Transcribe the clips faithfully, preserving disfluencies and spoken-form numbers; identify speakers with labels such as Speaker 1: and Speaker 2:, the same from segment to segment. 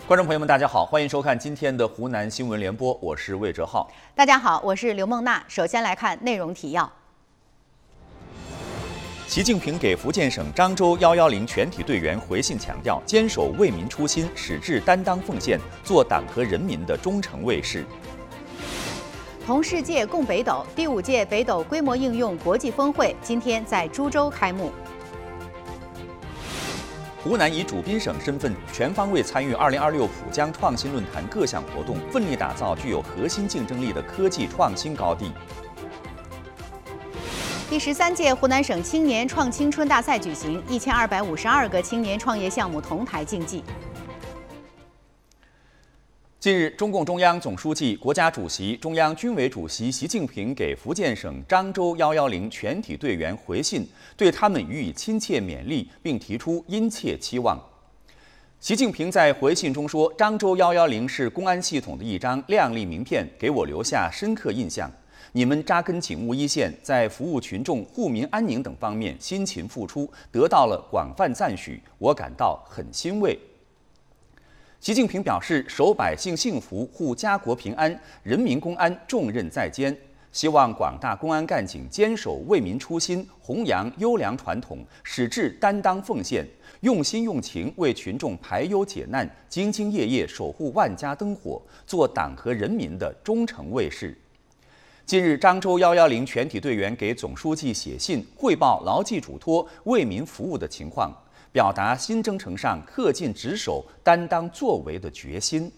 Speaker 1: 观众朋友们，大家好，欢迎收看今天的湖南新闻联播，我是魏哲浩。
Speaker 2: 大家好，我是刘梦娜。首先来看内容提要。
Speaker 1: 习近平给福建省漳州一一零全体队员回信强调，坚守为民初心，矢志担当奉献，做党和人民的忠诚卫士。
Speaker 2: 同世界共北斗第五届北斗规模应用国际峰会今天在株洲开幕。
Speaker 1: 湖南以主宾省身份全方位参与二零二六浦江创新论坛各项活动，奋力打造具有核心竞争力的科技创新高地。
Speaker 2: 第十三届湖南省青年创青春大赛举行，一千二百五十二个青年创业项目同台竞技。
Speaker 1: 近日，中共中央总书记、国家主席、中央军委主席习近平给福建省漳州一一零全体队员回信，对他们予以亲切勉励，并提出殷切期望。习近平在回信中说：“漳州一一零是公安系统的一张亮丽名片，给我留下深刻印象。你们扎根警务一线，在服务群众、护民安宁等方面辛勤付出，得到了广泛赞许，我感到很欣慰。”习近平表示，守百姓幸福、护家国平安，人民公安重任在肩，希望广大公安干警坚守为民初心，弘扬优良传统，矢志担当奉献，用心用情为群众排忧解难，兢兢业业守护万家灯火，做党和人民的忠诚卫士。近日，漳州一一零全体队员给总书记写信，汇报牢记嘱托、为民服务的情况，表达新征程上恪尽职守、担当作为的决心。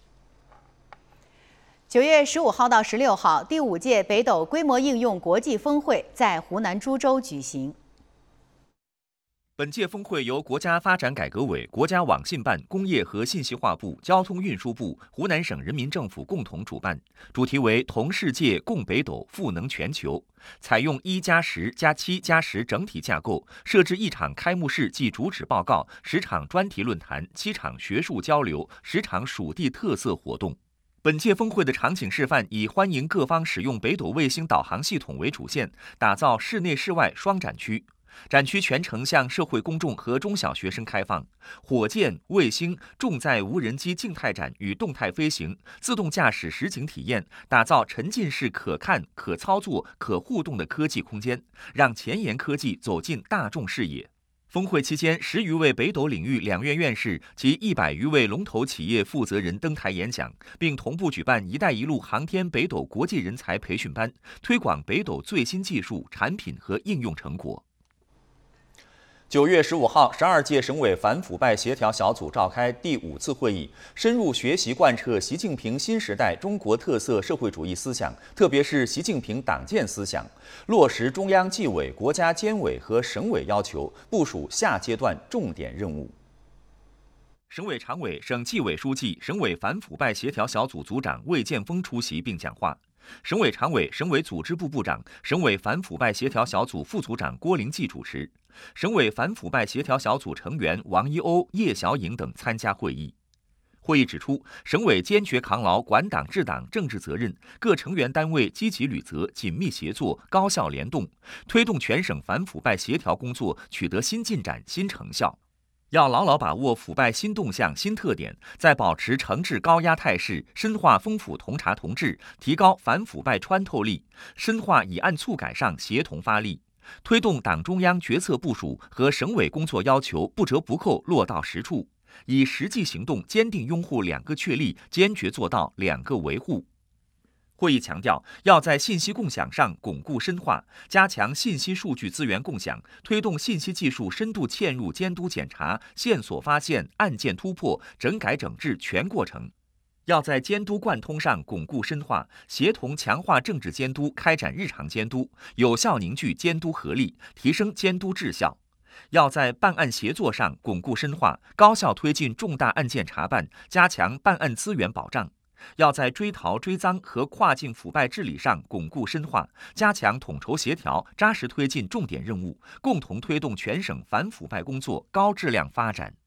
Speaker 2: 九月十五号到十六号，第五届北斗规模应用国际峰会在湖南株洲举行。
Speaker 3: 本届峰会由国家发展改革委、国家网信办、工业和信息化部、交通运输部、湖南省人民政府共同主办，主题为“同世界、共北斗、赋能全球”。采用一加十加七加十整体架构，设置一场开幕式暨主旨报告、十场专题论坛、七场学术交流、十场属地特色活动。本届峰会的场景示范以欢迎各方使用北斗卫星导航系统为主线，打造室内室外双展区。展区全程向社会公众和中小学生开放，火箭、卫星、重载无人机静态展与动态飞行、自动驾驶实景体验，打造沉浸式可看、可操作、可互动的科技空间，让前沿科技走进大众视野。峰会期间，十余位北斗领域两院院士及一百余位龙头企业负责人登台演讲，并同步举办“一带一路”航天北斗国际人才培训班，推广北斗最新技术、产品和应用成果。
Speaker 1: 九月十五号，十二届省委反腐败协调小组召开第五次会议，深入学习贯彻习近平新时代中国特色社会主义思想，特别是习近平党建思想，落实中央纪委、国家监委和省委要求，部署下阶段重点任务。
Speaker 3: 省委常委、省纪委书记、省委反腐败协调小组组长魏建峰出席并讲话。省委常委、省委组织部部长、省委反腐败协调小组副组长郭灵济主持，省委反腐败协调小组成员王一欧、叶小颖等参加会议。会议指出，省委坚决扛牢管党治党政治责任，各成员单位积极履责、紧密协作、高效联动，推动全省反腐败协调工作取得新进展、新成效。要牢牢把握腐败新动向、新特点，在保持惩治高压态势、深化风腐同查同治、提高反腐败穿透力、深化以案促改上协同发力，推动党中央决策部署和省委工作要求不折不扣落到实处，以实际行动坚定拥护两个确立，坚决做到两个维护。会议强调，要在信息共享上巩固深化，加强信息数据资源共享，推动信息技术深度嵌入监督检查、线索发现、案件突破、整改整治全过程。要在监督贯通上巩固深化，协同强化政治监督，开展日常监督，有效凝聚监督合力，提升监督质效。要在办案协作上巩固深化，高效推进重大案件查办，加强办案资源保障。要在追逃追赃和跨境腐败治理上巩固深化，加强统筹协调，扎实推进重点任务，共同推动全省反腐败工作高质量发展。